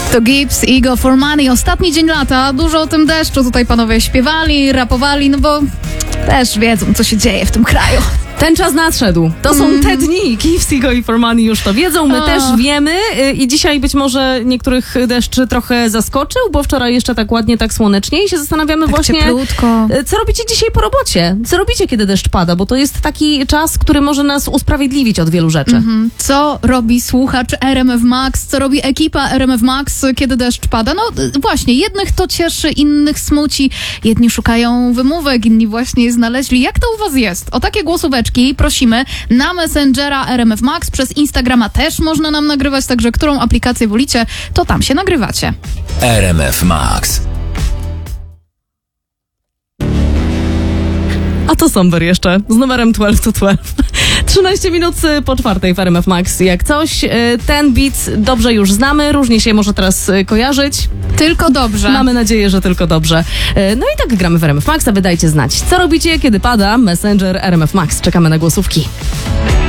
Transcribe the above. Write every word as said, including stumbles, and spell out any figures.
To Gibbs, Ego for Money. Ostatni dzień lata. Dużo o tym deszczu tutaj panowie śpiewali, rapowali, no bo też wiedzą, co się dzieje w tym kraju. Ten czas nadszedł. To są mm. te dni. Gibbs, Ego i for Money już to wiedzą. My o. też wiemy i dzisiaj być może niektórych deszcz trochę zaskoczył, bo wczoraj jeszcze tak ładnie, tak słonecznie i się zastanawiamy tak właśnie, cieplutko. Co robicie dzisiaj po robocie? Co robicie, kiedy deszcz pada? Bo to jest taki czas, który może nas usprawiedliwić od wielu rzeczy. Mm-hmm. Co robi słuchacz R M F Max? Co robi ekipa R M F Max, kiedy deszcz pada? No właśnie, jednych to cieszy, innych smuci. Jedni szukają wymówek, inni właśnie je znaleźli. Jak to u was jest? O takie głosóweczki prosimy na Messengera R M F Max. Przez Instagrama też można nam nagrywać, także którą aplikację wolicie, to tam się nagrywacie. R M F Max. A to Somber jeszcze, z numerem dwanaście to dwanaście. trzynaście minut po czwartej w R M F Max. Jak coś, ten beat dobrze już znamy, różnie się może teraz kojarzyć. Tylko dobrze. Mamy nadzieję, że tylko dobrze. No i tak gramy w R M F Max, a wy dajcie znać, co robicie, kiedy pada Messenger R M F Max. Czekamy na głosówki.